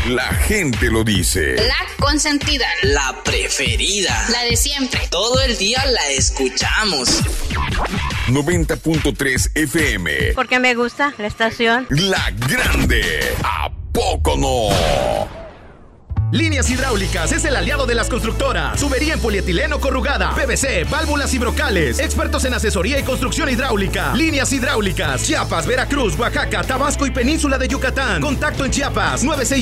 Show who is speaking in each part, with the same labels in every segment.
Speaker 1: La gente lo dice.
Speaker 2: La consentida.
Speaker 3: La preferida.
Speaker 2: La de siempre.
Speaker 3: Todo el día la escuchamos.
Speaker 1: 90.3 FM.
Speaker 4: Porque me gusta la estación.
Speaker 1: La Grande. ¿A poco no?
Speaker 5: Líneas Hidráulicas es el aliado de las constructoras. Tubería en polietileno corrugada, PVC, válvulas y brocales. Expertos en asesoría y construcción hidráulica. Líneas Hidráulicas, Chiapas, Veracruz, Oaxaca, Tabasco y Península de Yucatán. Contacto en Chiapas,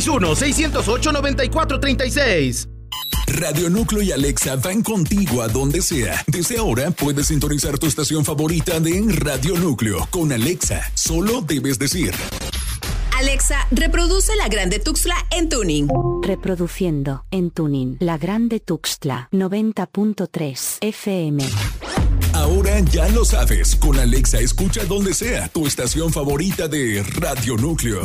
Speaker 5: 961-608-9436.
Speaker 6: Radio Núcleo y Alexa van contigo a donde sea. Desde ahora puedes sintonizar tu estación favorita de Radio Núcleo. Con Alexa, solo debes decir:
Speaker 7: Alexa, reproduce La Grande Tuxtla en tuning.
Speaker 8: Reproduciendo en tuning La Grande Tuxtla 90.3 FM.
Speaker 6: Ahora ya lo sabes. Con Alexa escucha donde sea tu estación favorita de Radio Núcleo.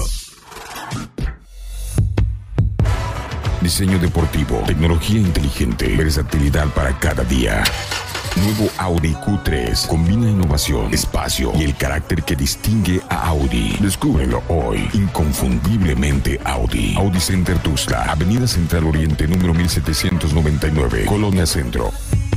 Speaker 1: Diseño deportivo, tecnología inteligente, versatilidad para cada día. Nuevo Audi Q3 combina innovación, espacio y el carácter que distingue a Audi. Descúbrelo hoy. Inconfundiblemente Audi. Audi Center Tuxtla, Avenida Central Oriente, número 1799, Colonia Centro.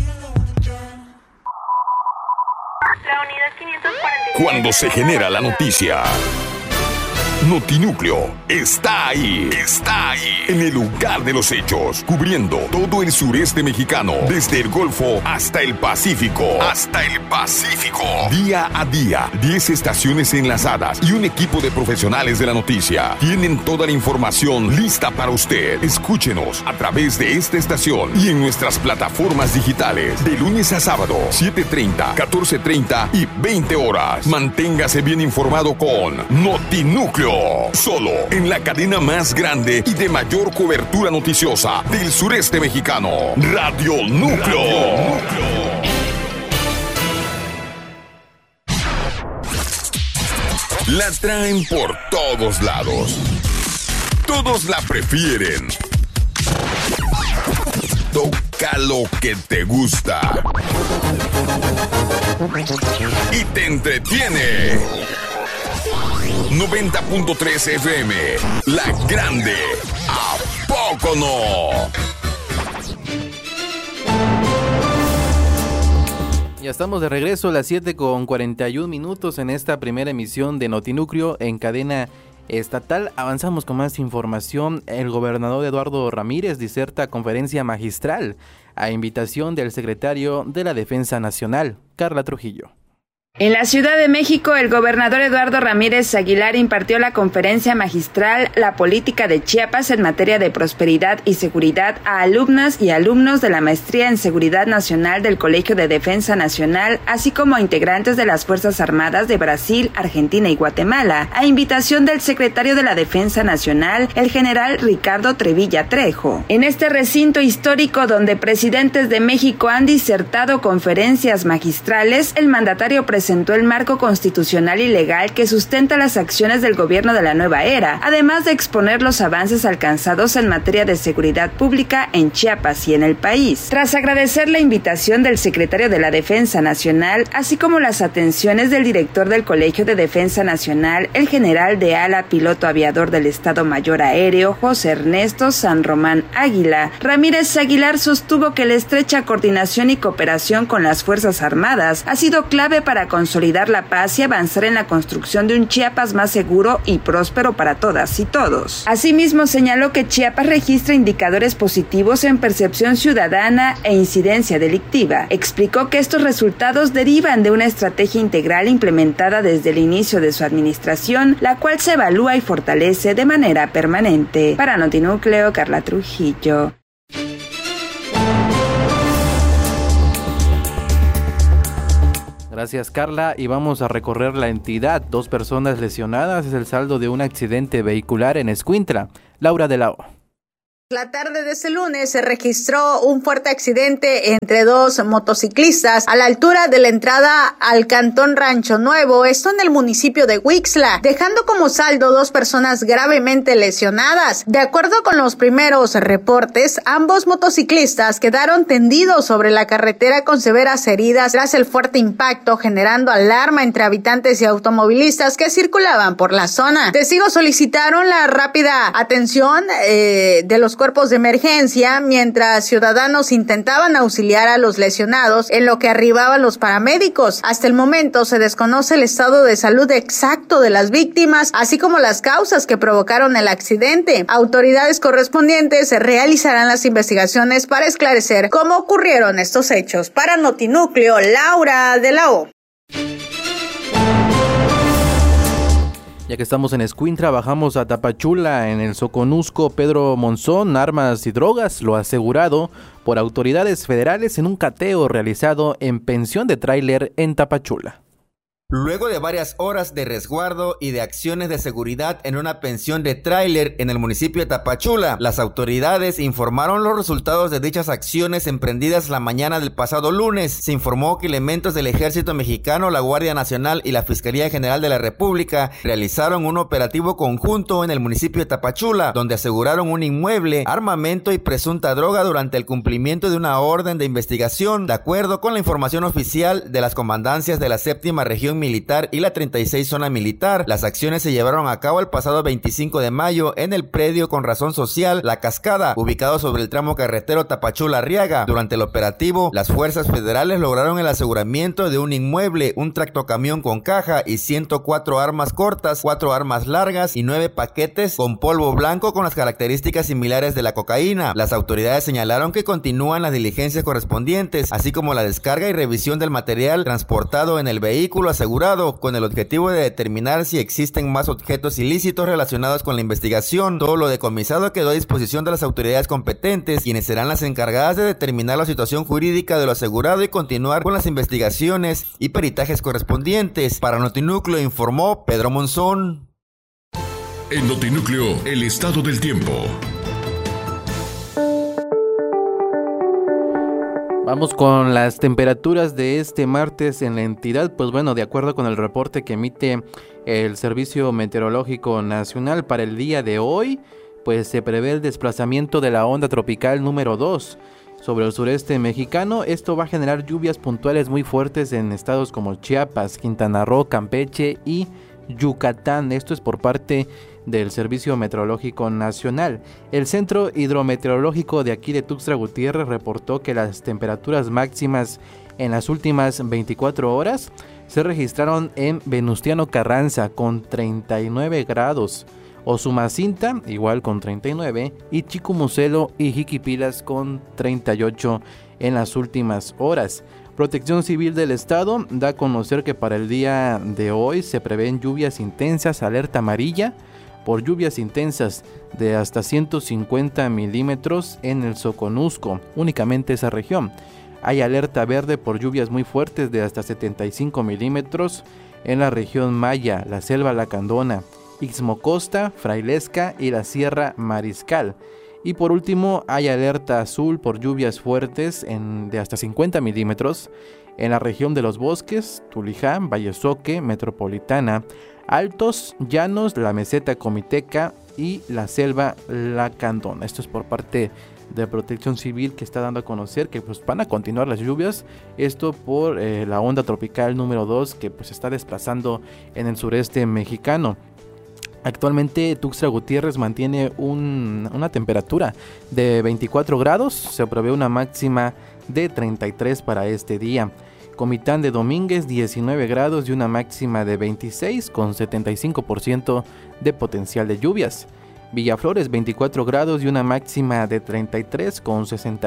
Speaker 4: La unidad 540.
Speaker 1: Cuando se genera la noticia, Notinúcleo está ahí. Está ahí. En el lugar de los hechos. Cubriendo todo el sureste mexicano. Desde el Golfo hasta el Pacífico. Hasta el Pacífico. Día a día. 10 estaciones enlazadas y un equipo de profesionales de la noticia. Tienen toda la información lista para usted. Escúchenos a través de esta estación y en nuestras plataformas digitales. De lunes a sábado, 7:30, 14:30 y 20 horas. Manténgase bien informado con Notinúcleo. Solo en la cadena más grande y de mayor cobertura noticiosa del sureste mexicano. Radio Núcleo. La traen por todos lados. Todos la prefieren. Toca lo que te gusta. Y te entretiene. 90.3 FM, La Grande. ¿A poco no?
Speaker 9: Ya estamos de regreso a las 7:41 en esta primera emisión de Notinúcleo en cadena estatal. Avanzamos con más información. El gobernador Eduardo Ramírez diserta conferencia magistral a invitación del secretario de la Defensa Nacional, Carla Trujillo.
Speaker 10: En la Ciudad de México, el gobernador Eduardo Ramírez Aguilar impartió la conferencia magistral La política de Chiapas en materia de prosperidad y seguridad a alumnas y alumnos de la Maestría en Seguridad Nacional del Colegio de Defensa Nacional, así como a integrantes de las Fuerzas Armadas de Brasil, Argentina y Guatemala, a invitación del secretario de la Defensa Nacional, el general Ricardo Trevilla Trejo. En este recinto histórico donde presidentes de México han disertado conferencias magistrales, el mandatario presentó el marco constitucional y legal que sustenta las acciones del gobierno de la nueva era, además de exponer los avances alcanzados en materia de seguridad pública en Chiapas y en el país. Tras agradecer la invitación del secretario de la Defensa Nacional, así como las atenciones del director del Colegio de Defensa Nacional, el general de ala piloto aviador del Estado Mayor Aéreo, José Ernesto San Román Águila, Ramírez Aguilar sostuvo que la estrecha coordinación y cooperación con las Fuerzas Armadas ha sido clave para consolidar la paz y avanzar en la construcción de un Chiapas más seguro y próspero para todas y todos. Asimismo, señaló que Chiapas registra indicadores positivos en percepción ciudadana e incidencia delictiva. Explicó que estos resultados derivan de una estrategia integral implementada desde el inicio de su administración, la cual se evalúa y fortalece de manera permanente. Para Notinúcleo, Carla Trujillo.
Speaker 9: Gracias, Carla, y vamos a recorrer la entidad. 2 personas lesionadas es el saldo de un accidente vehicular en Escuintla. Laura de la O.
Speaker 2: La tarde de ese lunes se registró un fuerte accidente entre dos motociclistas a la altura de la entrada al cantón Rancho Nuevo, esto en el municipio de Huixla, dejando como saldo 2 personas gravemente lesionadas. De acuerdo con los primeros reportes, ambos motociclistas quedaron tendidos sobre la carretera con severas heridas tras el fuerte impacto, generando alarma entre habitantes y automovilistas que circulaban por la zona. Testigos solicitaron la rápida atención de los cuerpos de emergencia, mientras ciudadanos intentaban auxiliar a los lesionados en lo que arribaban los paramédicos. Hasta el momento se desconoce el estado de salud exacto de las víctimas, así como las causas que provocaron el accidente. Autoridades correspondientes realizarán las investigaciones para esclarecer cómo ocurrieron estos hechos. Para Notinúcleo, Laura de la O.
Speaker 9: Ya que estamos en Escuintla, bajamos a Tapachula. En el Soconusco, Pedro Monzón, armas y drogas, lo asegurado por autoridades federales en un cateo realizado en pensión de tráiler en Tapachula.
Speaker 11: Luego de varias horas de resguardo y de acciones de seguridad en una pensión de tráiler en el municipio de Tapachula, las autoridades informaron los resultados de dichas acciones emprendidas la mañana del pasado lunes. Se informó que elementos del Ejército Mexicano, la Guardia Nacional y la Fiscalía General de la República realizaron un operativo conjunto en el municipio de Tapachula, donde aseguraron un inmueble, armamento y presunta droga durante el cumplimiento de una orden de investigación. De acuerdo con la información oficial de las comandancias de la 7ª Región Militar y la 36 Zona Militar, las acciones se llevaron a cabo el pasado 25 de mayo en el predio con razón social La Cascada, ubicado sobre el tramo carretero Tapachula-Arriaga. Durante el operativo, las fuerzas federales lograron el aseguramiento de un inmueble, un tractocamión con caja y 104 armas cortas, 4 armas largas y 9 paquetes con polvo blanco con las características similares de la cocaína. Las autoridades señalaron que continúan las diligencias correspondientes, así como la descarga y revisión del material transportado en el vehículo asegurado, con el objetivo de determinar si existen más objetos ilícitos relacionados con la investigación. Todo lo decomisado quedó a disposición de las autoridades competentes, quienes serán las encargadas de determinar la situación jurídica de lo asegurado y continuar con las investigaciones y peritajes correspondientes. Para Notinúcleo informó Pedro Monzón.
Speaker 6: En Notinúcleo, el estado del tiempo.
Speaker 9: Vamos con las temperaturas de este martes en la entidad. Pues bueno, de acuerdo con el reporte que emite el Servicio Meteorológico Nacional para el día de hoy, pues se prevé el desplazamiento de la onda tropical número 2 sobre el sureste mexicano. Esto va a generar lluvias puntuales muy fuertes en estados como Chiapas, Quintana Roo, Campeche y Yucatán. Esto es por parte del Servicio Meteorológico Nacional. El Centro Hidrometeorológico de aquí de Tuxtla Gutiérrez reportó que las temperaturas máximas en las últimas 24 horas se registraron en Venustiano Carranza con 39 grados, Osumacinta igual con 39 y Chicumucelo y Jiquipilas con 38 en las últimas horas. Protección Civil del Estado da a conocer que para el día de hoy se prevén lluvias intensas, alerta amarilla por lluvias intensas de hasta 150 milímetros en el Soconusco, únicamente esa región. Hay alerta verde por lluvias muy fuertes de hasta 75 milímetros en la región Maya, la Selva Lacandona, Ixmocosta, Frailesca y la Sierra Mariscal. Y por último, hay alerta azul por lluvias fuertes de hasta 50 milímetros en la región de los Bosques, Tuliján, Vallesoque, Metropolitana, Altos, Llanos, la Meseta Comiteca y la Selva Lacandona. Esto es por parte de Protección Civil, que está dando a conocer que pues van a continuar las lluvias. Esto por la onda tropical número 2 que pues está desplazando en el sureste mexicano. Actualmente Tuxtla Gutiérrez mantiene una temperatura de 24 grados, se prevé una máxima de 33 para este día. Comitán de Domínguez 19 grados y una máxima de 26 con 75% de potencial de lluvias. Villaflores 24 grados y una máxima de 33 con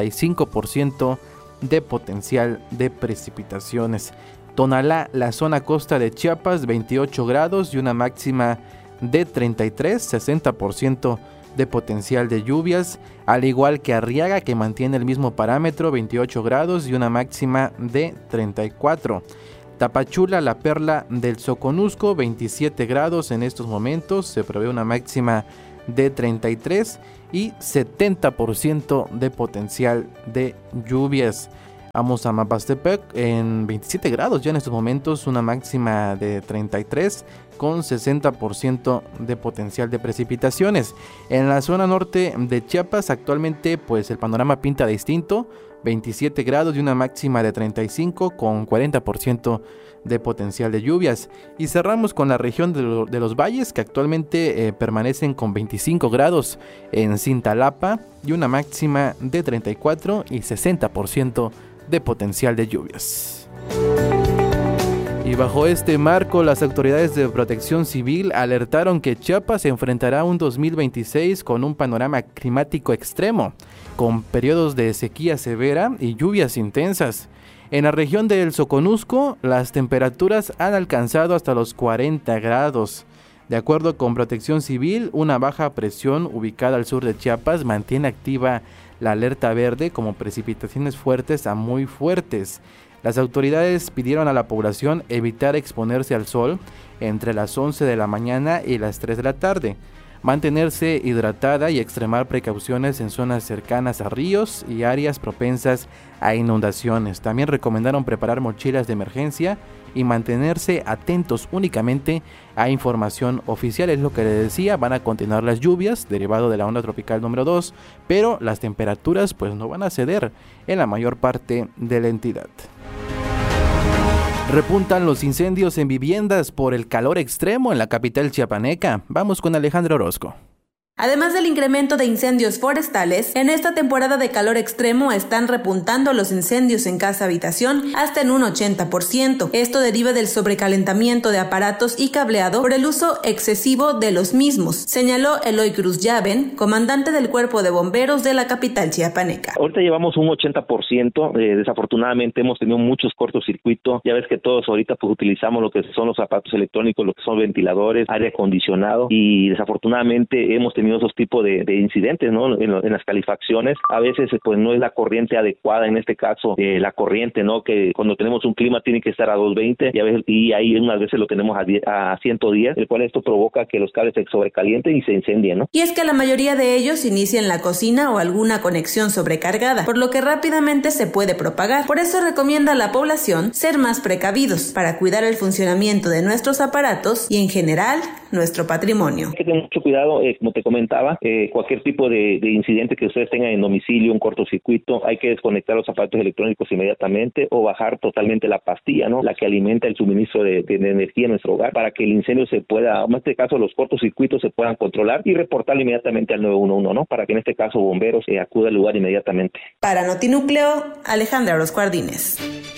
Speaker 9: 65% de potencial de precipitaciones. Tonalá, la zona costa de Chiapas 28 grados y una máxima de 33, 60% de potencial de lluvias, al igual que Arriaga, que mantiene el mismo parámetro, 28 grados y una máxima de 34. Tapachula, la perla del Soconusco, 27 grados en estos momentos, se prevé una máxima de 33 y 70% de potencial de lluvias. Vamos a Mapastepec en 27 grados ya en estos momentos, una máxima de 33 con 60% de potencial de precipitaciones. En la zona norte de Chiapas actualmente pues el panorama pinta distinto, 27 grados y una máxima de 35 con 40% de potencial de lluvias. Y cerramos con la región de los valles que actualmente permanecen con 25 grados en Cintalapa y una máxima de 34 y 60% de potencial de lluvias. Y bajo este marco, las autoridades de protección civil alertaron que Chiapas se enfrentará a un 2026 con un panorama climático extremo, con periodos de sequía severa y lluvias intensas. En la región del Soconusco, las temperaturas han alcanzado hasta los 40 grados. De acuerdo con Protección Civil, una baja presión ubicada al sur de Chiapas mantiene activa la alerta verde como precipitaciones fuertes a muy fuertes. Las autoridades pidieron a la población evitar exponerse al sol entre las 11 de la mañana y las 3 de la tarde, mantenerse hidratada y extremar precauciones en zonas cercanas a ríos y áreas propensas a inundaciones. También recomendaron preparar mochilas de emergencia y mantenerse atentos únicamente a información oficial. Es lo que les decía, van a continuar las lluvias derivado de la onda tropical número 2, pero las temperaturas pues no van a ceder en la mayor parte de la entidad. Repuntan los incendios en viviendas por el calor extremo en la capital chiapaneca. Vamos con Alejandro Orozco.
Speaker 12: Además del incremento de incendios forestales, en esta temporada de calor extremo están repuntando los incendios en casa-habitación hasta en un 80%. Esto deriva del sobrecalentamiento de aparatos y cableado por el uso excesivo de los mismos, señaló Eloy Cruz Llaven, comandante del Cuerpo de Bomberos de la capital chiapaneca.
Speaker 13: Ahorita llevamos un 80%, desafortunadamente hemos tenido muchos cortocircuitos, ya ves que todos ahorita pues utilizamos lo que son los aparatos electrónicos, lo que son ventiladores, aire acondicionado, y desafortunadamente hemos tenido esos tipos de incidentes, ¿no? En las calefacciones, a veces pues no es la corriente adecuada, en este caso la corriente, ¿no? Que cuando tenemos un clima tiene que estar a 220 y ahí unas veces lo tenemos a 110, el cual esto provoca que los cables se sobrecalienten y se incendien, ¿no?
Speaker 12: Y es que la mayoría de ellos inician la cocina o alguna conexión sobrecargada, por lo que rápidamente se puede propagar. Por eso recomienda a la población ser más precavidos para cuidar el funcionamiento de nuestros aparatos y en general nuestro patrimonio.
Speaker 13: Hay que tener mucho cuidado, como te comentaba, cualquier tipo de incidente que ustedes tengan en domicilio, un cortocircuito, hay que desconectar los aparatos electrónicos inmediatamente o bajar totalmente la pastilla, ¿no? La que alimenta el suministro de energía en nuestro hogar para que el incendio se pueda, en este caso los cortocircuitos se puedan controlar y reportarlo inmediatamente al 911, ¿no? Para que en este caso bomberos acuda al lugar inmediatamente.
Speaker 12: Para Notinúcleo, Alejandra Orozco Ardínez.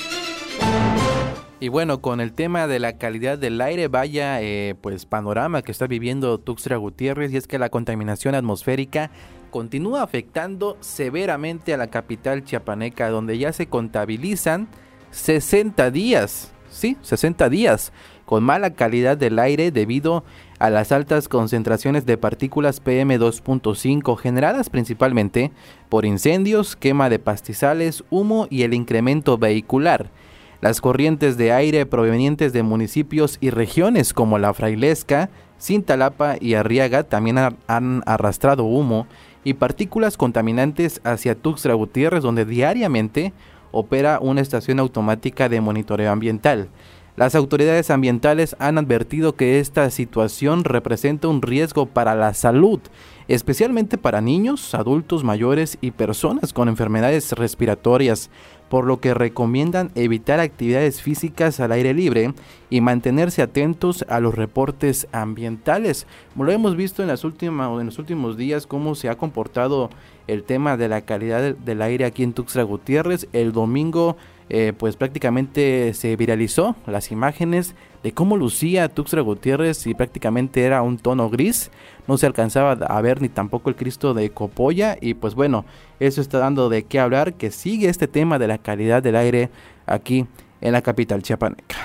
Speaker 9: Y bueno, con el tema de la calidad del aire, vaya pues panorama que está viviendo Tuxtla Gutiérrez, y es que la contaminación atmosférica continúa afectando severamente a la capital chiapaneca, donde ya se contabilizan 60 días, sí, 60 días con mala calidad del aire debido a las altas concentraciones de partículas PM2.5 generadas principalmente por incendios, quema de pastizales, humo y el incremento vehicular. Las corrientes de aire provenientes de municipios y regiones como La Frailesca, Cintalapa y Arriaga también han arrastrado humo y partículas contaminantes hacia Tuxtla Gutiérrez, donde diariamente opera una estación automática de monitoreo ambiental. Las autoridades ambientales han advertido que esta situación representa un riesgo para la salud, especialmente para niños, adultos mayores y personas con enfermedades respiratorias, por lo que recomiendan evitar actividades físicas al aire libre y mantenerse atentos a los reportes ambientales. Lo hemos visto en los últimos días cómo se ha comportado el tema de la calidad del aire aquí en Tuxtla Gutiérrez. El domingo pues prácticamente se viralizó las imágenes de cómo lucía Tuxtla Gutiérrez y prácticamente era un tono gris, no se alcanzaba a ver ni tampoco el Cristo de Copolla, y pues bueno, eso está dando de qué hablar, que sigue este tema de la calidad del aire aquí en la capital chiapaneca.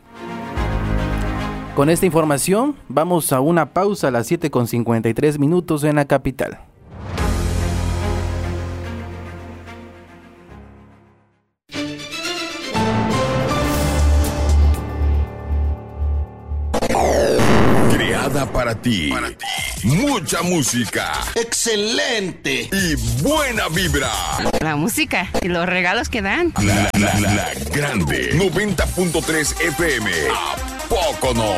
Speaker 9: Con esta información vamos a una pausa a las 7:53 en la capital.
Speaker 1: Para para ti. Mucha música.
Speaker 14: ¡Excelente!
Speaker 1: Y buena vibra.
Speaker 15: La música y los regalos que dan.
Speaker 1: La grande 90.3 FM. ¿A poco no?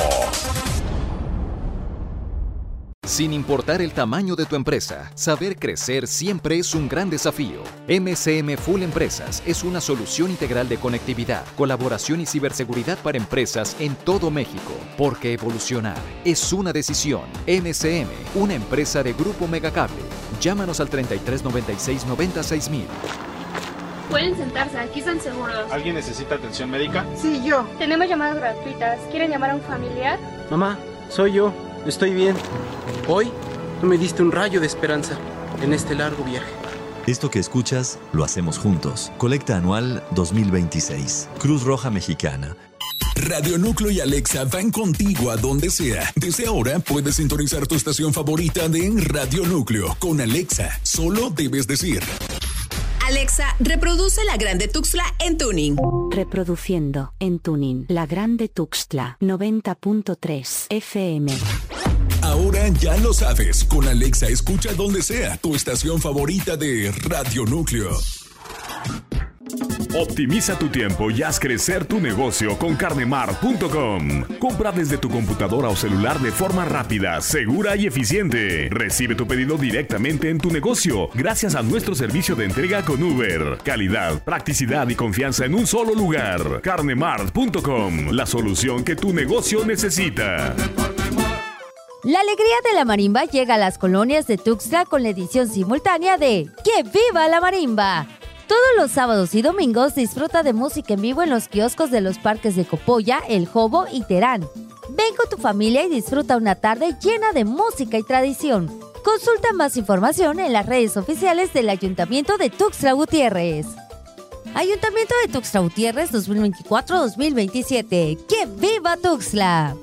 Speaker 16: Sin importar el tamaño de tu empresa, saber crecer siempre es un gran desafío. MCM Full Empresas es una solución integral de conectividad, colaboración y ciberseguridad para empresas en todo México. Porque evolucionar es una decisión. MCM, una empresa de Grupo Megacable. Llámanos al 3396 96000.
Speaker 17: Pueden sentarse, aquí están seguros.
Speaker 18: ¿Alguien necesita atención médica?
Speaker 17: Sí, yo. Tenemos llamadas gratuitas. ¿Quieren llamar a un familiar?
Speaker 19: Mamá, soy yo. Estoy bien. Hoy tú me diste un rayo de esperanza en este largo viaje.
Speaker 20: Esto que escuchas lo hacemos juntos. Colecta anual 2026. Cruz Roja Mexicana.
Speaker 6: Radio Núcleo y Alexa van contigo a donde sea. Desde ahora puedes sintonizar tu estación favorita de Radio Núcleo. Con Alexa, solo debes decir:
Speaker 7: Alexa, reproduce La Grande Tuxtla en tuning.
Speaker 8: Reproduciendo en tuning La Grande Tuxtla 90.3 FM.
Speaker 6: Ahora ya lo sabes, con Alexa escucha donde sea tu estación favorita de Radio Núcleo.
Speaker 21: Optimiza tu tiempo y haz crecer tu negocio con carnemart.com. Compra desde tu computadora o celular de forma rápida, segura y eficiente. Recibe tu pedido directamente en tu negocio gracias a nuestro servicio de entrega con Uber. Calidad, practicidad y confianza en un solo lugar. carnemart.com, la solución que tu negocio necesita.
Speaker 22: La alegría de la marimba llega a las colonias de Tuxtla con la edición simultánea de ¡Que viva la marimba! Todos los sábados y domingos disfruta de música en vivo en los kioscos de los parques de Copolla, El Jobo y Terán. Ven con tu familia y disfruta una tarde llena de música y tradición. Consulta más información en las redes oficiales del Ayuntamiento de Tuxtla Gutiérrez. Ayuntamiento de Tuxtla Gutiérrez 2024-2027. ¡Que viva Tuxtla!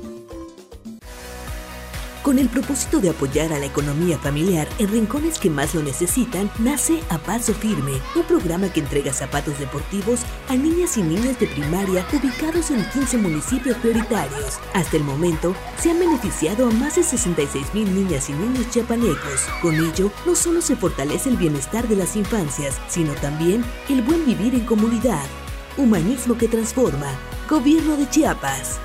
Speaker 23: Con el propósito de apoyar a la economía familiar en rincones que más lo necesitan, nace A Paso Firme, un programa que entrega zapatos deportivos a niñas y niños de primaria ubicados en 15 municipios prioritarios. Hasta el momento, se han beneficiado a más de 66,000 niñas y niños chiapanecos. Con ello, no solo se fortalece el bienestar de las infancias, sino también el buen vivir en comunidad. Humanismo que transforma. Gobierno de Chiapas.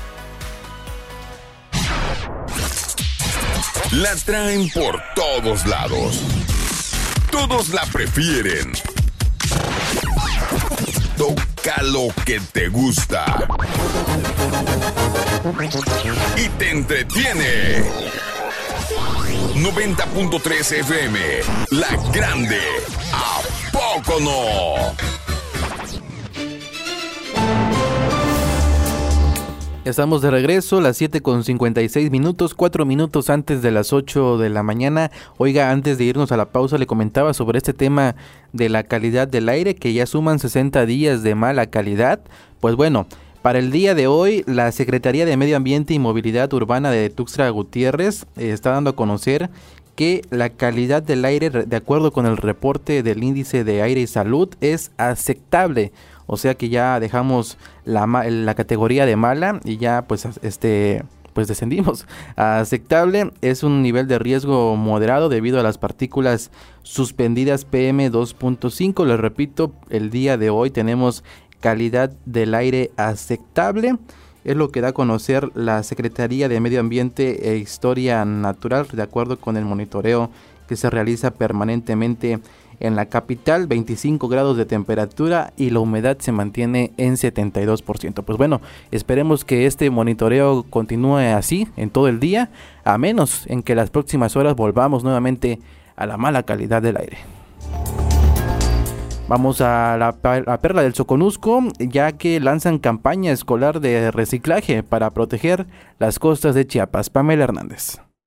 Speaker 1: La traen por todos lados. Todos la prefieren. Toca lo que te gusta. Y te entretiene. 90.3 FM. La Grande. ¿A poco no?
Speaker 9: Estamos de regreso, las 7:56 minutos, 4 minutos antes de las 8 de la mañana. Oiga, antes de irnos a la pausa, le comentaba sobre este tema de la calidad del aire, que ya suman 60 días de mala calidad. Pues bueno, para el día de hoy, la Secretaría de Medio Ambiente y Movilidad Urbana de Tuxtla Gutiérrez está dando a conocer que la calidad del aire, de acuerdo con el reporte del Índice de Aire y Salud, es aceptable. O sea que ya dejamos la categoría de mala y ya pues descendimos a aceptable. Es un nivel de riesgo moderado debido a las partículas suspendidas PM2.5. Les repito, el día de hoy tenemos calidad del aire aceptable. Es lo que da a conocer la Secretaría de Medio Ambiente e Historia Natural, de acuerdo con el monitoreo que se realiza permanentemente en la capital. 25 grados de temperatura y la humedad se mantiene en 72%. Pues bueno, esperemos que este monitoreo continúe así en todo el día, a menos en que las próximas horas volvamos nuevamente a la mala calidad del aire. Vamos a la Perla del Soconusco, ya que lanzan campaña escolar de reciclaje para proteger las costas de Chiapas. Pamela Hernández.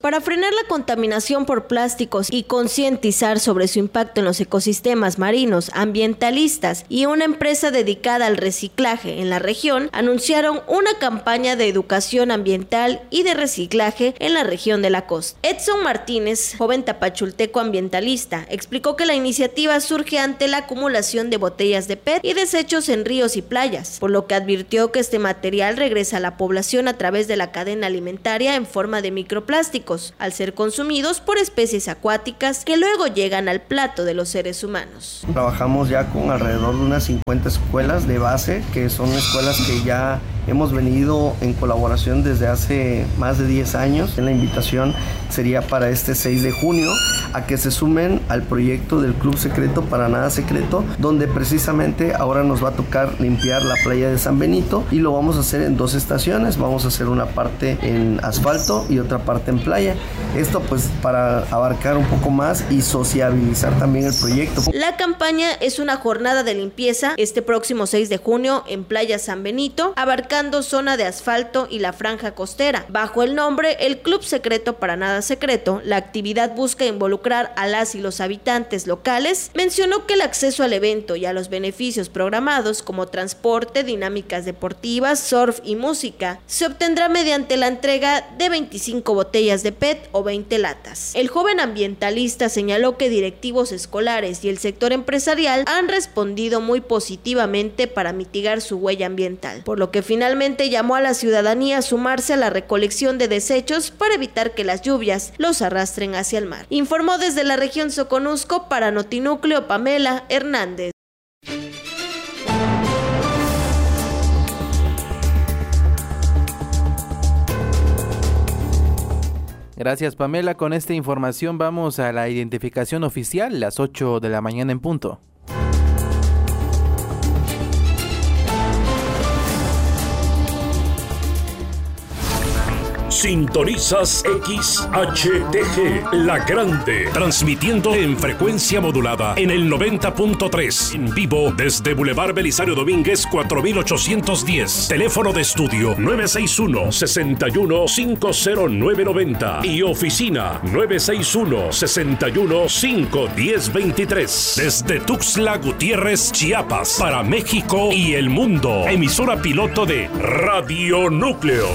Speaker 3: Para frenar la contaminación por plásticos y concientizar sobre su impacto en los ecosistemas marinos, ambientalistas y una empresa dedicada al reciclaje en la región anunciaron una campaña de educación ambiental y de reciclaje en la región de la costa. Edson Martínez, joven tapachulteco ambientalista, explicó que la iniciativa surge ante la acumulación de botellas de PET y desechos en ríos y playas, por lo que advirtió que este material regresa a la población a través de la cadena alimentaria en forma de microplásticos, al ser consumidos por especies acuáticas que luego llegan al plato de los seres humanos.
Speaker 4: Trabajamos ya con alrededor de unas 50 escuelas de base, que son escuelas que ya hemos venido en colaboración desde hace más de 10 años. La invitación sería para este 6 de junio a que se sumen al proyecto del Club Secreto para Nada Secreto, donde precisamente ahora nos va a tocar limpiar la playa de San Benito y lo vamos a hacer en 2 estaciones. Vamos a hacer una parte en asfalto y otra parte en playa. Esto pues para abarcar un poco más y sociabilizar también el proyecto.
Speaker 3: La campaña es una jornada de limpieza este próximo 6 de junio en Playa San Benito, abarcando zona de asfalto y la franja costera. Bajo el nombre El Club Secreto para Nada Secreto, la actividad busca involucrar a las y los habitantes locales. Mencionó que el acceso al evento y a los beneficios programados como transporte, dinámicas deportivas, surf y música se obtendrá mediante la entrega de 25 botellas de PET o 20 latas. El joven ambientalista señaló que directivos escolares y el sector empresarial han respondido muy positivamente para mitigar su huella ambiental, por lo que finalmente llamó a la ciudadanía a sumarse a la recolección de desechos para evitar que las lluvias los arrastren hacia el mar. Informó desde la región Soconusco para Notinúcleo Pamela Hernández.
Speaker 9: Gracias, Pamela. Con esta información vamos a la identificación oficial, las 8 de la mañana en punto.
Speaker 5: Sintonizas XHTG, La Grande, transmitiendo en frecuencia modulada en el 90.3, en vivo desde Boulevard Belisario Domínguez 4810, teléfono de estudio 961-61-50990 y oficina 961-61-51023, desde Tuxtla Gutiérrez, Chiapas, para México y el mundo, emisora piloto de Radio Núcleo.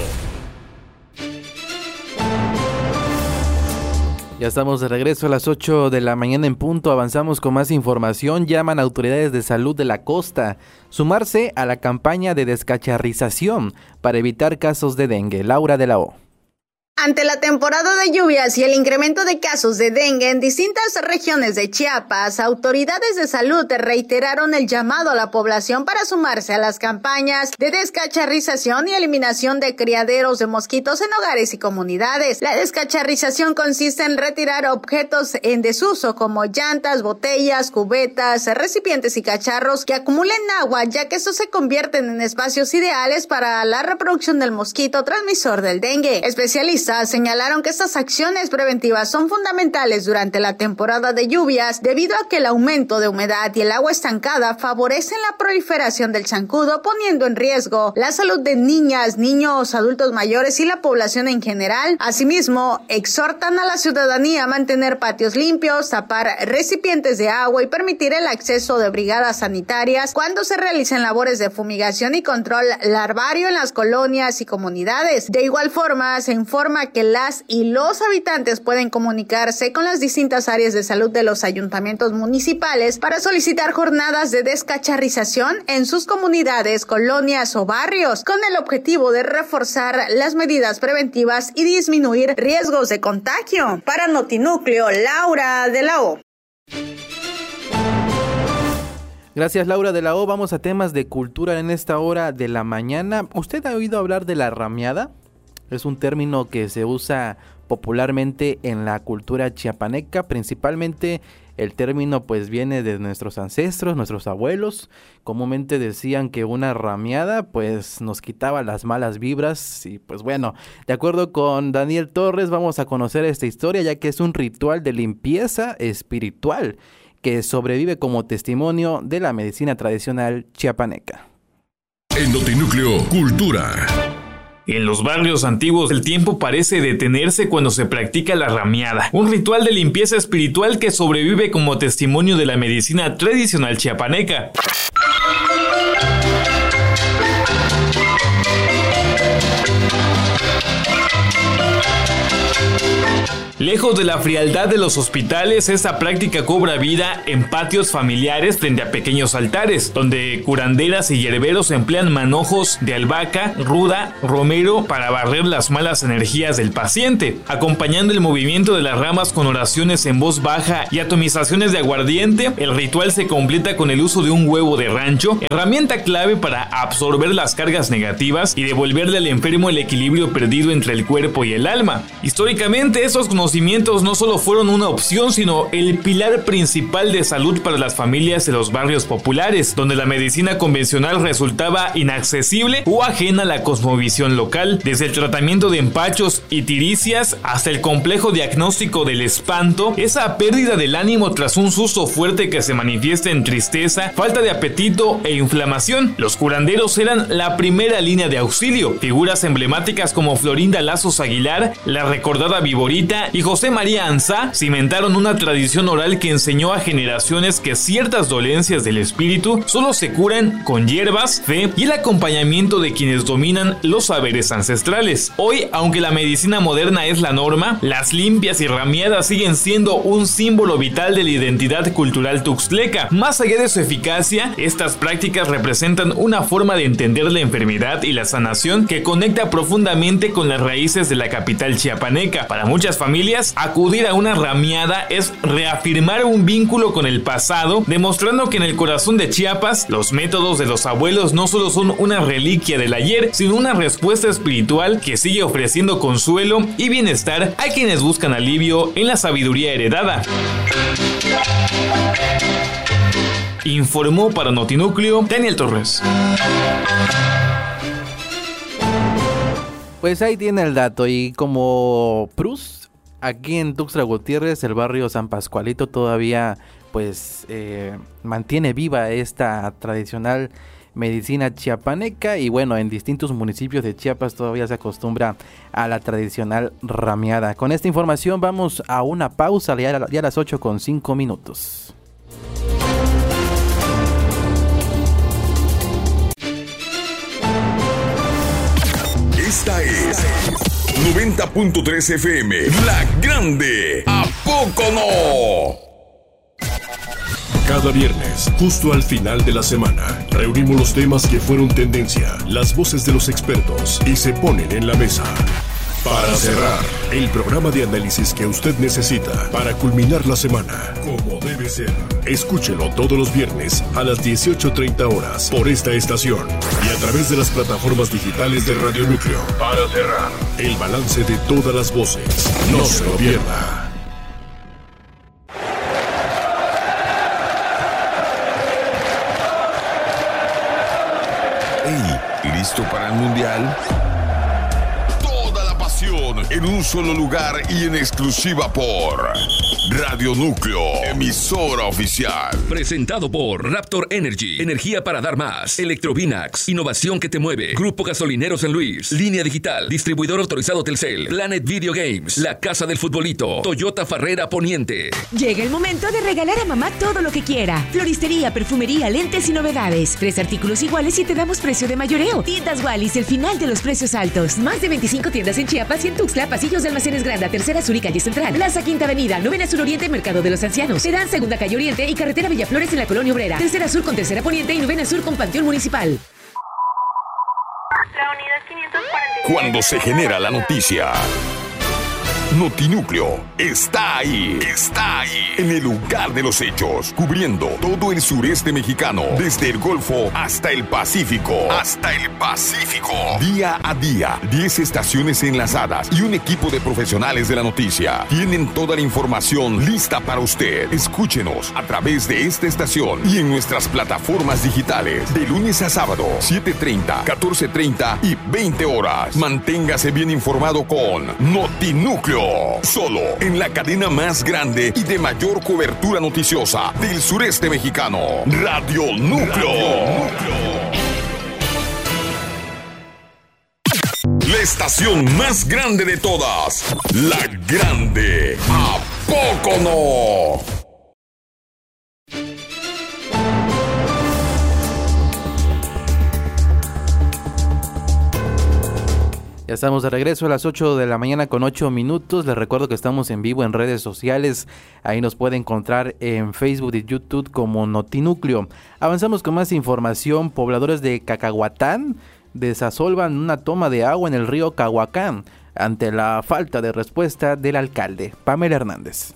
Speaker 9: Ya estamos de regreso a las 8 de la mañana en punto, avanzamos con más información. Llaman a autoridades de salud de la costa sumarse a la campaña de descacharrización para evitar casos de dengue. Laura de la O.
Speaker 2: Ante la temporada de lluvias y el incremento de casos de dengue en distintas regiones de Chiapas, autoridades de salud reiteraron el llamado a la población para sumarse a las campañas de descacharrización y eliminación de criaderos de mosquitos en hogares y comunidades. La descacharrización consiste en retirar objetos en desuso como llantas, botellas, cubetas, recipientes y cacharros que acumulen agua, ya que estos se convierten en espacios ideales para la reproducción del mosquito transmisor del dengue. Especialistas señalaron que estas acciones preventivas son fundamentales durante la temporada de lluvias debido a que el aumento de humedad y el agua estancada favorecen la proliferación del zancudo, poniendo en riesgo la salud de niñas, niños, adultos mayores y la población en general. Asimismo, exhortan a la ciudadanía a mantener patios limpios, tapar recipientes de agua y permitir el acceso de brigadas sanitarias cuando se realicen labores de fumigación y control larvario en las colonias y comunidades. De igual forma, se informa que las y los habitantes pueden comunicarse con las distintas áreas de salud de los ayuntamientos municipales para solicitar jornadas de descacharrización en sus comunidades, colonias o barrios, con el objetivo de reforzar las medidas preventivas y disminuir riesgos de contagio. Para Notinúcleo, Laura de la O.
Speaker 9: Gracias, Laura de la O. Vamos a temas de cultura en esta hora de la mañana. ¿Usted ha oído hablar de la rameada? Es un término que se usa popularmente en la cultura chiapaneca. Principalmente el término pues viene de nuestros ancestros, nuestros abuelos. Comúnmente decían que una rameada pues nos quitaba las malas vibras. Y pues bueno, de acuerdo con Daniel Torres vamos a conocer esta historia, ya que es un ritual de limpieza espiritual que sobrevive como testimonio de la medicina tradicional chiapaneca.
Speaker 21: En Notinúcleo, Cultura.
Speaker 10: En los barrios antiguos el tiempo parece detenerse cuando se practica la rameada, un ritual de limpieza espiritual que sobrevive como testimonio de la medicina tradicional chiapaneca. Lejos de la frialdad de los hospitales, esta práctica cobra vida en patios familiares frente a pequeños altares, donde curanderas y hierberos emplean manojos de albahaca, ruda, romero para barrer las malas energías del paciente, acompañando el movimiento de las ramas con oraciones en voz baja y atomizaciones de aguardiente. El ritual se completa con el uso de un huevo de rancho, herramienta clave para absorber las cargas negativas y devolverle al enfermo el equilibrio perdido entre el cuerpo y el alma. Históricamente, esos conocimientos no solo fueron una opción, sino el pilar principal de salud para las familias de los barrios populares, donde la medicina convencional resultaba inaccesible o ajena a la cosmovisión local. Desde el tratamiento de empachos y tiricias hasta el complejo diagnóstico del espanto, esa pérdida del ánimo tras un susto fuerte que se manifiesta en tristeza, falta de apetito e inflamación. Los curanderos eran la primera línea de auxilio. Figuras emblemáticas como Florinda Lazos Aguilar, la recordada Viborita y José María Ansá cimentaron una tradición oral que enseñó a generaciones que ciertas dolencias del espíritu solo se curan con hierbas, fe y el acompañamiento de quienes dominan los saberes ancestrales. Hoy, aunque la medicina moderna es la norma, las limpias y rameadas siguen siendo un símbolo vital de la identidad cultural tuxtleca. Más allá de su eficacia, estas prácticas representan una forma de entender la enfermedad y la sanación que conecta profundamente con las raíces de la capital chiapaneca. Para muchas familias, acudir a una rameada es reafirmar un vínculo con el pasado, demostrando que en el corazón de Chiapas, los métodos de los abuelos no solo son una reliquia del ayer, sino una respuesta espiritual que sigue ofreciendo consuelo y bienestar a quienes buscan alivio en la sabiduría heredada. Informó para Notinúcleo Daniel Torres.
Speaker 9: Pues ahí tiene el dato, y como Prus, aquí en Tuxtla Gutiérrez, el barrio San Pascualito todavía pues mantiene viva esta tradicional medicina chiapaneca, y bueno, en distintos municipios de Chiapas todavía se acostumbra a la tradicional rameada. Con esta información vamos a una pausa ya a las 8:05.
Speaker 1: Esta es 90.3 FM, La Grande. ¿A poco no?
Speaker 5: Cada viernes, justo al final de la semana, reunimos los temas que fueron tendencia, las voces de los expertos y se ponen en la mesa. Para cerrar, el programa de análisis que usted necesita para culminar la semana, como debe ser. Escúchelo todos los viernes a las 18:30 horas por esta estación y a través de las plataformas digitales de Radio Núcleo. Para cerrar, el balance de todas las voces. No se lo pierda.
Speaker 1: Hey, ¿listo para el Mundial? En un solo lugar y en exclusiva por Radio Núcleo, emisora oficial.
Speaker 11: Presentado por Raptor Energy, energía para dar más. Electrovinax, innovación que te mueve. Grupo Gasolinero San Luis, Línea Digital, distribuidor autorizado Telcel. Planet Video Games, La Casa del Futbolito. Toyota Farrera Poniente.
Speaker 13: Llega el momento de regalar a mamá todo lo que quiera. Floristería, perfumería, lentes y novedades. 3 artículos iguales y te damos precio de mayoreo. Tiendas Wallis, el final de los precios altos. Más de 25 tiendas en Chiapas y en Tuxtla, pasillos de Almacenes Granda, Tercera Sur y Calle Central. Plaza Quinta Avenida, Novena Sur Oriente, Mercado de los Ancianos. Terán Segunda Calle Oriente y Carretera Villaflores en la Colonia Obrera. Tercera Sur con Tercera Poniente y Novena Sur con Panteón Municipal.
Speaker 17: La unidad 540.
Speaker 1: Cuando se genera la noticia, Notinúcleo está ahí. Está ahí. En el lugar de los hechos. Cubriendo todo el sureste mexicano. Desde el Golfo hasta el Pacífico. Hasta el Pacífico. Día a día. 10 estaciones enlazadas y un equipo de profesionales de la noticia. Tienen toda la información lista para usted. Escúchenos a través de esta estación y en nuestras plataformas digitales. De lunes a sábado, 7:30, 14:30 y 20 horas. Manténgase bien informado con Notinúcleo. Solo en la cadena más grande y de mayor cobertura noticiosa del sureste mexicano. Radio Núcleo. La La estación más grande de todas. La Grande. ¿A poco no?
Speaker 9: Ya estamos de regreso a las 8 de la mañana con 8 minutos. Les recuerdo que estamos en vivo en redes sociales. Ahí nos puede encontrar en Facebook y YouTube como Notinúcleo. Avanzamos con más información. Pobladores de Cacahuatán desasolvan una toma de agua en el río Cahuacán ante la falta de respuesta del alcalde. Pamela Hernández.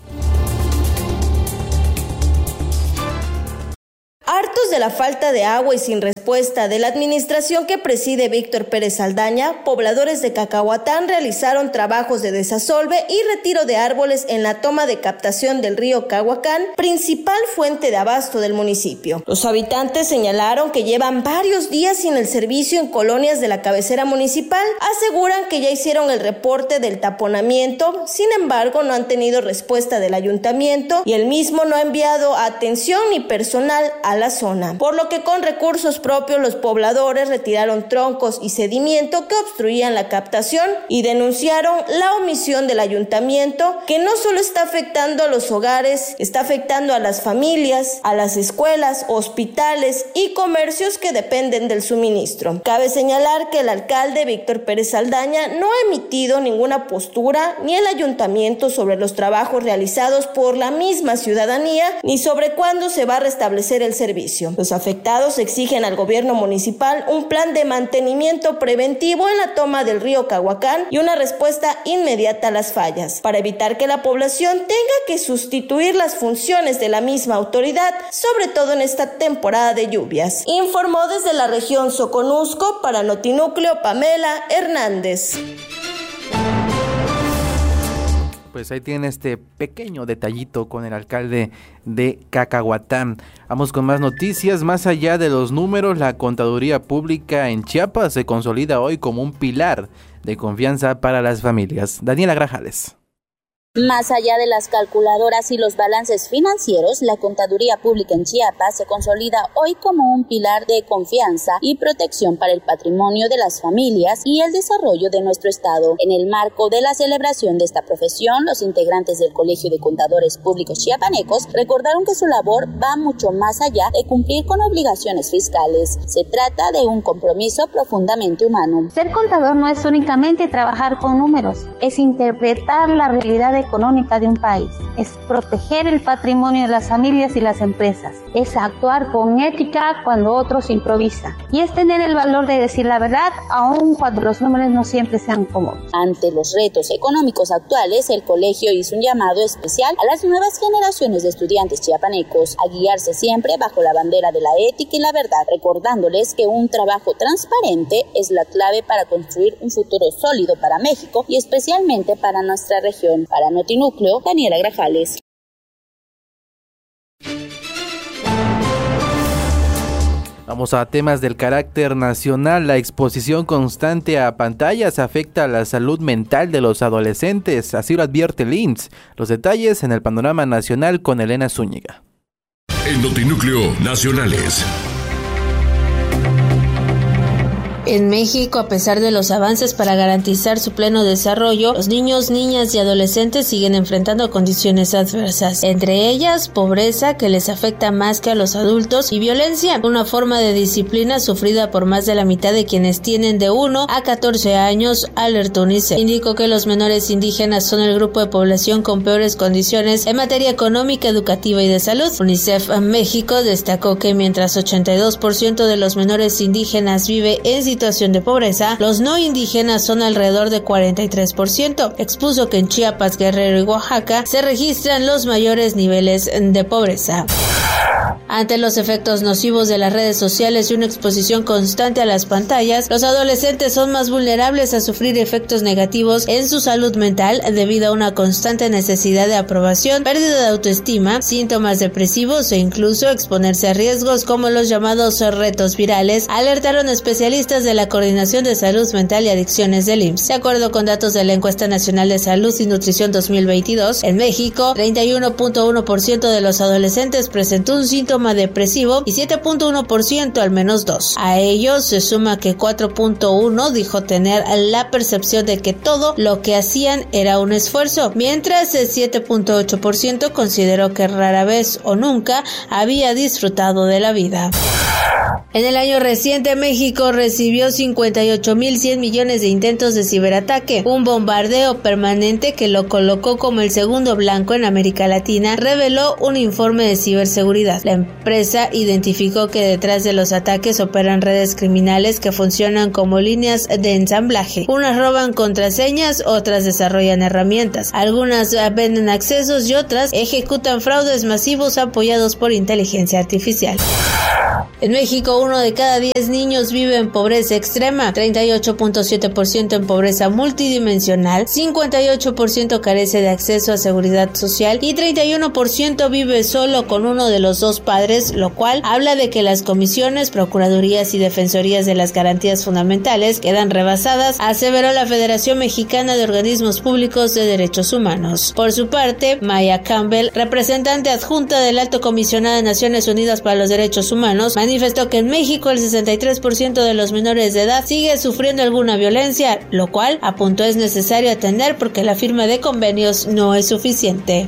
Speaker 3: Hartos de la falta de agua y sin respuesta de la administración que preside Víctor Pérez Saldaña, pobladores de Cacahuatán realizaron trabajos de desasolve y retiro de árboles en la toma de captación del río Cahuacán, principal fuente de abasto del municipio. Los habitantes señalaron que llevan varios días sin el servicio en colonias de la cabecera municipal. Aseguran que ya hicieron el reporte del taponamiento, sin embargo no han tenido respuesta del ayuntamiento y el mismo no ha enviado atención ni personal a la zona, por lo que con recursos propios los pobladores retiraron troncos y sedimento que obstruían la captación y denunciaron la omisión del ayuntamiento, que no solo está afectando a los hogares, está afectando a las familias, a las escuelas, hospitales y comercios que dependen del suministro. Cabe señalar que el alcalde Víctor Pérez Saldaña no ha emitido ninguna postura ni el ayuntamiento sobre los trabajos realizados por la misma ciudadanía ni sobre cuándo se va a restablecer el servicio. Los afectados exigen al gobierno municipal un plan de mantenimiento preventivo en la toma del río Cahuacán y una respuesta inmediata a las fallas, para evitar que la población tenga que sustituir las funciones de la misma autoridad, sobre todo en esta temporada de lluvias. Informó desde la región Soconusco para Notinúcleo Pamela Hernández.
Speaker 9: Pues ahí tiene este pequeño detallito con el alcalde de Cacahuatán. Vamos con más noticias. Más allá de los números, la contaduría pública en Chiapas se consolida hoy como un pilar de confianza para las familias. Daniela Grajales.
Speaker 12: Más allá de las calculadoras y los balances financieros, la contaduría pública en Chiapas se consolida hoy como un pilar de confianza y protección para el patrimonio de las familias y el desarrollo de nuestro estado. En el marco de la celebración de esta profesión, los integrantes del Colegio de Contadores Públicos Chiapanecos recordaron que su labor va mucho más allá de cumplir con obligaciones fiscales. Se trata de un compromiso profundamente humano.
Speaker 14: Ser contador no es únicamente trabajar con números, es interpretar la realidad económica de un país, es proteger el patrimonio de las familias y las empresas, es actuar con ética cuando otros improvisan y es tener el valor de decir la verdad aun cuando los números no siempre sean cómodos.
Speaker 12: Ante los retos económicos actuales, el colegio hizo un llamado especial a las nuevas generaciones de estudiantes chiapanecos a guiarse siempre bajo la bandera de la ética y la verdad, recordándoles que un trabajo transparente es la clave para construir un futuro sólido para México y especialmente para nuestra región. Para Notinúcleo, Daniela Grajales.
Speaker 9: Vamos a temas del carácter nacional. La exposición constante a pantallas afecta a la salud mental de los adolescentes, así lo advierte el IMSS. Los detalles en el panorama nacional con Elena Zúñiga.
Speaker 1: En Notinúcleo Nacionales.
Speaker 3: En México, a pesar de los avances para garantizar su pleno desarrollo, los niños, niñas y adolescentes siguen enfrentando condiciones adversas, entre ellas pobreza, que les afecta más que a los adultos, y violencia, una forma de disciplina sufrida por más de la mitad de quienes tienen de 1 a 14 años, alertó UNICEF. Indicó que los menores indígenas son el grupo de población con peores condiciones en materia económica, educativa y de salud. UNICEF México destacó que mientras 82% de los menores indígenas vive en situación de pobreza, los no indígenas son alrededor de 43%. Expuso que en Chiapas, Guerrero y Oaxaca se registran los mayores niveles de pobreza. Ante los efectos nocivos de las redes sociales y una exposición constante a las pantallas, los adolescentes son más vulnerables a sufrir efectos negativos en su salud mental debido a una constante necesidad de aprobación, pérdida de autoestima, síntomas depresivos e incluso exponerse a riesgos como los llamados retos virales, alertaron especialistas de la Coordinación de Salud Mental y Adicciones del IMSS. De acuerdo con datos de la Encuesta Nacional de Salud y Nutrición 2022, en México, 31.1% de los adolescentes presentó un síntoma
Speaker 15: síntoma depresivo y 7.1% al menos 2. A ello se suma que 4.1 dijo tener la percepción de que todo lo que hacían era un esfuerzo, mientras el 7.8% consideró que rara vez o nunca había disfrutado de la vida. En el año reciente, México recibió 58.100 millones de intentos de ciberataque, un bombardeo permanente que lo colocó como el segundo blanco en América Latina, reveló un informe de ciberseguridad. La empresa identificó que detrás de los ataques operan redes criminales que funcionan como líneas de ensamblaje. Unas roban contraseñas, otras desarrollan herramientas, algunas venden accesos y otras ejecutan fraudes masivos apoyados por inteligencia artificial. En México, 1 de cada 10 niños vive en pobreza extrema, 38.7% en pobreza multidimensional, 58% carece de acceso a seguridad social y 31% vive solo con uno de los dos padres, lo cual habla de que las comisiones, procuradurías y defensorías de las garantías fundamentales quedan rebasadas, aseveró la Federación Mexicana de Organismos Públicos de Derechos Humanos. Por su parte, Maya Campbell, representante adjunta del Alto Comisionado de Naciones Unidas para los Derechos Humanos, manifestó que en México el 63% de los menores de edad sigue sufriendo alguna violencia, lo cual apuntó es necesario atender porque la firma de convenios no es suficiente.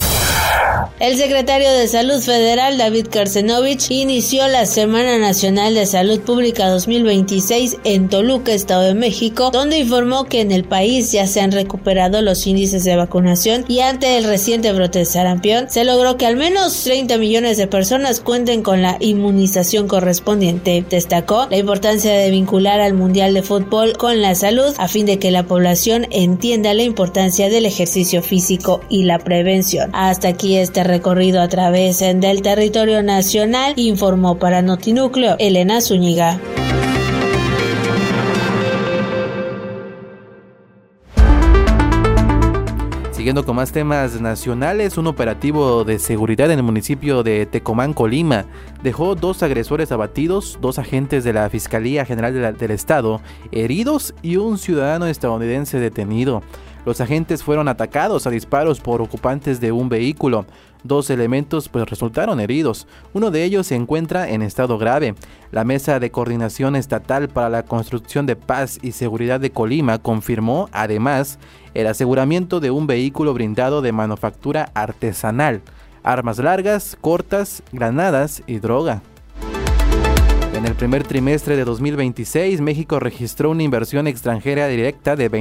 Speaker 15: El secretario de Salud Federal, David Karcenovich, inició la Semana Nacional de Salud Pública 2026 en Toluca, Estado de México, donde informó que en el país ya se han recuperado los índices de vacunación y ante el reciente brote de sarampión, se logró que al menos 30 millones de personas cuenten con la inmunización correspondiente. Destacó la importancia de vincular al Mundial de Fútbol con la salud a fin de que la población entienda la importancia del ejercicio físico y la prevención. Hasta aquí este recorrido a través del territorio nacional, informó para Notinúcleo Elena Zúñiga.
Speaker 9: Siguiendo con más temas nacionales, un operativo de seguridad en el municipio de Tecomán, Colima, dejó 2 agresores abatidos, 2 agentes de la Fiscalía General del Estado heridos y un ciudadano estadounidense detenido. Los agentes fueron atacados a disparos por ocupantes de un vehículo. 2 elementos resultaron heridos. Uno de ellos se encuentra en estado grave. La Mesa de Coordinación Estatal para la Construcción de Paz y Seguridad de Colima confirmó, además, el aseguramiento de un vehículo blindado de manufactura artesanal, armas largas, cortas, granadas y droga. En el primer trimestre de 2026, México registró una inversión extranjera directa de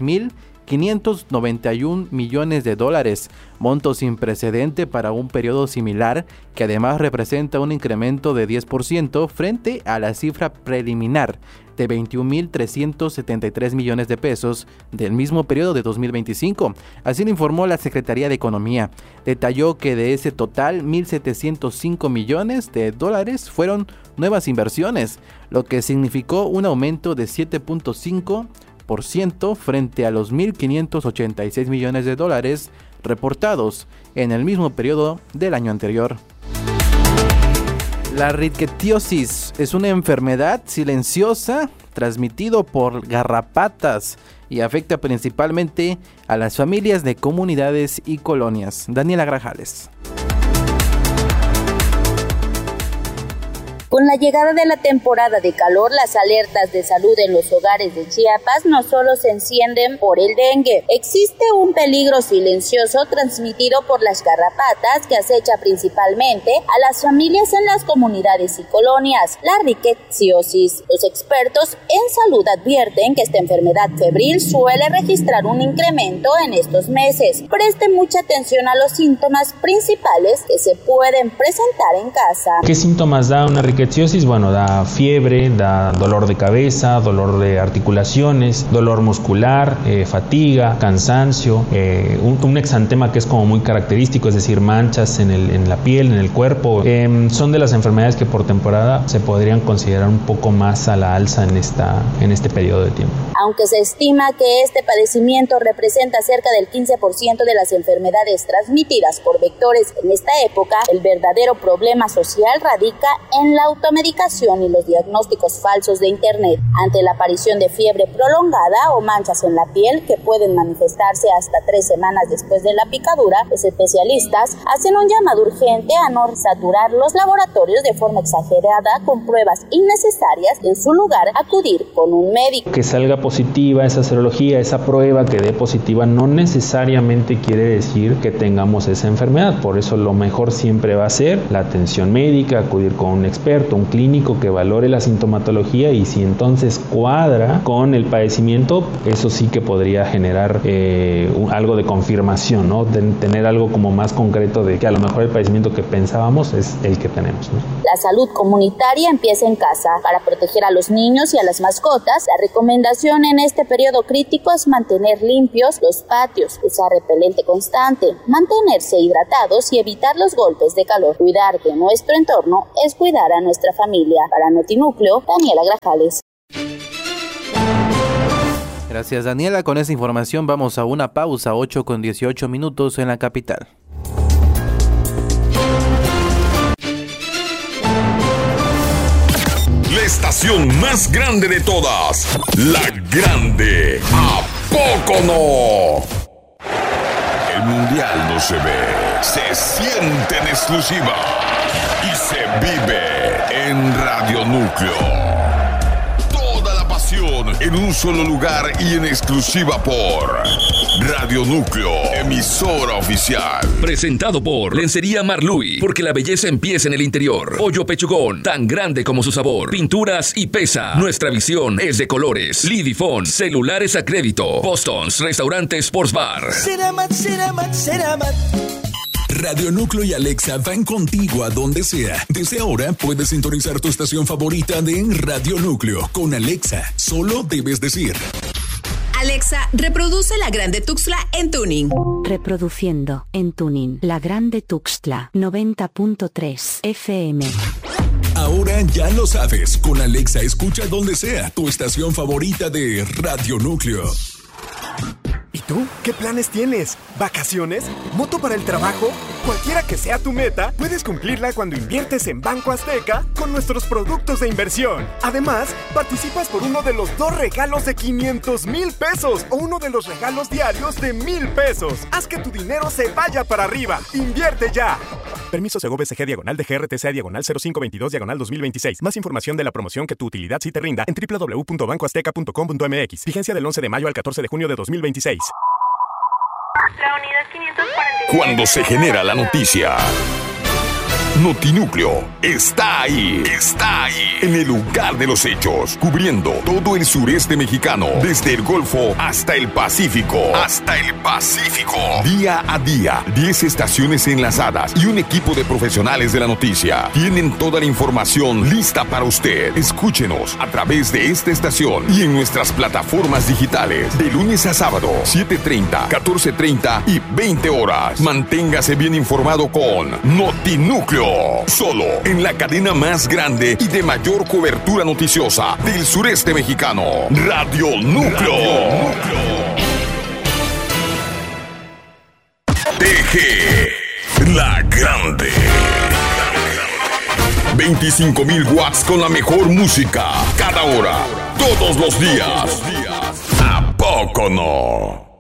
Speaker 9: 23.591 millones de dólares, monto sin precedente para un periodo similar, que además representa un incremento de 10% frente a la cifra preliminar de 21.373 millones de pesos del mismo periodo de 2025. Así lo informó la Secretaría de Economía. Detalló que de ese total, 1.705 millones de dólares fueron nuevas inversiones, lo que significó un aumento de 7.5% frente a los 1.586 millones de dólares reportados en el mismo periodo del año anterior. La rickettsiosis es una enfermedad silenciosa transmitido por garrapatas y afecta principalmente a las familias de comunidades y colonias. Daniela Grajales.
Speaker 12: Con la llegada de la temporada de calor, las alertas de salud en los hogares de Chiapas no solo se encienden por el dengue. Existe un peligro silencioso transmitido por las garrapatas que acecha principalmente a las familias en las comunidades y colonias, la rickettsiosis. Los expertos en salud advierten que esta enfermedad febril suele registrar un incremento en estos meses. Preste mucha atención a los síntomas principales que se pueden presentar en casa.
Speaker 16: ¿Qué síntomas da una rickettsiosis? Bueno, da fiebre, da dolor de cabeza, dolor de articulaciones, dolor muscular, fatiga, cansancio, un exantema que es como muy característico, es decir, manchas en la piel, en el cuerpo. Son de las enfermedades que por temporada se podrían considerar un poco más a la alza en este periodo de tiempo.
Speaker 12: Aunque se estima que este padecimiento representa cerca del 15% de las enfermedades transmitidas por vectores en esta época, el verdadero problema social radica en la automedicación y los diagnósticos falsos de Internet. Ante la aparición de fiebre prolongada o manchas en la piel que pueden manifestarse hasta 3 semanas después de la picadura, los especialistas hacen un llamado urgente a no saturar los laboratorios de forma exagerada con pruebas innecesarias. En su lugar, acudir con un médico.
Speaker 16: Que salga positiva esa serología, esa prueba que dé positiva, no necesariamente quiere decir que tengamos esa enfermedad. Por eso lo mejor siempre va a ser la atención médica, acudir con un experto, un clínico que valore la sintomatología, y si entonces cuadra con el padecimiento, eso sí que podría generar algo de confirmación, ¿no? De tener algo como más concreto de que a lo mejor el padecimiento que pensábamos es el que tenemos, ¿no?
Speaker 12: La salud comunitaria empieza en casa. Para proteger a los niños y a las mascotas, la recomendación en este periodo crítico es mantener limpios los patios, usar repelente constante, mantenerse hidratados y evitar los golpes de calor. Cuidar de nuestro entorno es cuidar a nuestra familia. Para Notinúcleo, Daniela Grajales.
Speaker 9: Gracias, Daniela. Con esa información vamos a una pausa, 8:18 en la capital.
Speaker 1: La estación más grande de todas, La Grande. ¿A poco no? El mundial no se ve, se siente en exclusiva y se vive en Radio Núcleo. Toda la pasión en un solo lugar y en exclusiva por Radio Núcleo, emisora oficial.
Speaker 11: Presentado por Lencería Marluy, porque la belleza empieza en el interior. Pollo Pechugón, tan grande como su sabor. Pinturas y Pesa. Nuestra visión es de colores. Lidifón, celulares a crédito. Boston's, restaurante Sports Bar.
Speaker 6: Ceramat. Radio Núcleo y Alexa van contigo a donde sea. Desde ahora puedes sintonizar tu estación favorita de Radio Núcleo. Con Alexa, solo debes decir:
Speaker 7: Alexa, reproduce La Grande Tuxtla en tuning.
Speaker 8: Reproduciendo en tuning La Grande Tuxtla 90.3 FM.
Speaker 6: Ahora ya lo sabes. Con Alexa escucha donde sea tu estación favorita de Radio Núcleo.
Speaker 18: ¿Y tú? ¿Qué planes tienes? ¿Vacaciones? ¿Moto para el trabajo? Cualquiera que sea tu meta, puedes cumplirla cuando inviertes en Banco Azteca con nuestros productos de inversión. Además, participas por uno de los 2 regalos de 500,000 pesos o uno de los regalos diarios de 1,000 pesos. Haz que tu dinero se vaya para arriba. ¡Invierte ya! Permiso Segov SG /DGRTC/0522/2026. Más información de la promoción que tu utilidad sí te rinda en www.bancoazteca.com.mx. Vigencia del 11 de mayo al 14 de junio de 2026.
Speaker 17: La unidad 540.
Speaker 1: Cuando se genera la noticia, Notinúcleo está ahí, en el lugar de los hechos, cubriendo todo el sureste mexicano, desde el Golfo hasta el Pacífico, Día a día, 10 estaciones enlazadas y un equipo de profesionales de la noticia. Tienen toda la información lista para usted. Escúchenos a través de esta estación y en nuestras plataformas digitales, de lunes a sábado, 7:30, 14:30 y 20 horas. Manténgase bien informado con Notinúcleo. Solo en la cadena más grande y de mayor cobertura noticiosa del sureste mexicano, Radio Núcleo. TG, La Grande. 25,000 watts con la mejor música, cada hora, todos los días. ¿A poco no?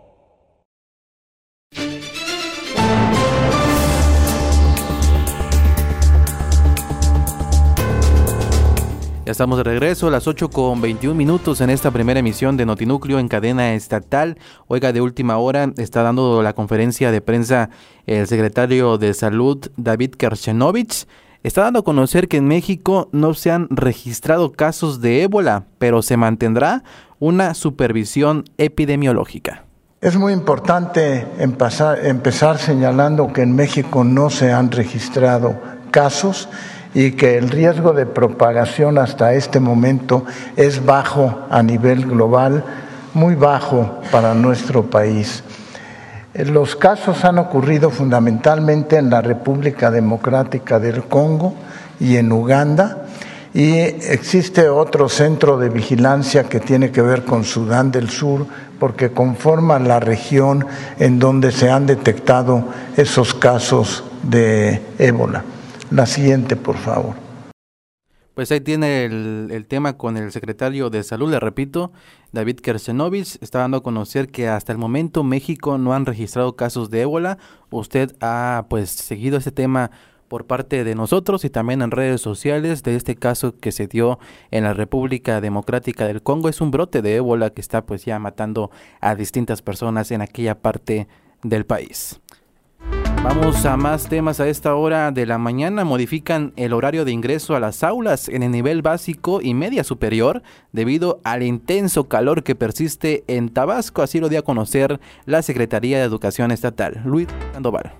Speaker 9: Ya estamos de regreso a las 8:21 en esta primera emisión de Notinúcleo en cadena estatal. Oiga, de última hora está dando la conferencia de prensa el secretario de Salud, David Kerchenovich. Está dando a conocer que en México no se han registrado casos de ébola, pero se mantendrá una supervisión epidemiológica.
Speaker 19: Es muy importante empezar señalando que en México no se han registrado casos y que el riesgo de propagación hasta este momento es bajo a nivel global, muy bajo para nuestro país. Los casos han ocurrido fundamentalmente en la República Democrática del Congo y en Uganda, y existe otro centro de vigilancia que tiene que ver con Sudán del Sur, porque conforma la región en donde se han detectado esos casos de ébola. La siguiente, por favor.
Speaker 9: Pues ahí tiene el tema con el secretario de Salud, le repito, David Kersenovich. Está dando a conocer que hasta el momento México no han registrado casos de ébola. Usted ha pues seguido este tema por parte de nosotros y también en redes sociales de este caso que se dio en la República Democrática del Congo. Es un brote de ébola que está pues ya matando a distintas personas en aquella parte del país. Vamos a más temas a esta hora de la mañana. Modifican el horario de ingreso a las aulas en el nivel básico y media superior debido al intenso calor que persiste en Tabasco. Así lo dio a conocer la Secretaría de Educación Estatal. Luis Sandoval.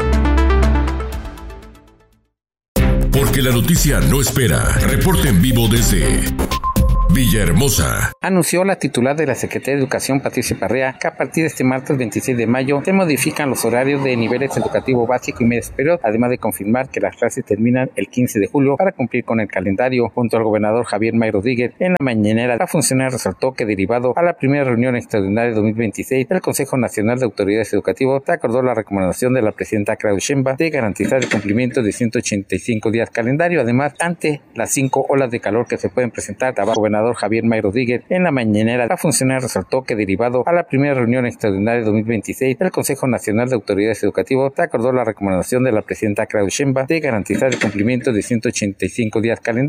Speaker 21: Porque la noticia no espera. Reporte en vivo desde Villahermosa.
Speaker 20: Anunció la titular de la Secretaría de Educación, Patricia Parrea, que a partir de este martes 26 de mayo se modifican los horarios de niveles educativo básico y medio superior, además de confirmar que las clases terminan el 15 de julio para cumplir con el calendario. Junto al gobernador Javier May Rodríguez, en la mañanera, la funcionaria resaltó que derivado a la primera reunión extraordinaria de 2026 del Consejo Nacional de Autoridades Educativas, se acordó la recomendación de la presidenta Claudia Sheinbaum de garantizar el cumplimiento de 185 días calendario. Además, ante las 5 olas de calor que se pueden presentar, el gobernador Javier May Rodríguez, en la mañanera, la funcionaria resaltó que derivado a la primera reunión extraordinaria de 2026 del Consejo Nacional de Autoridades Educativas, se acordó la recomendación de la presidenta Claudia Sheinbaum de garantizar el cumplimiento de 185 días calendario.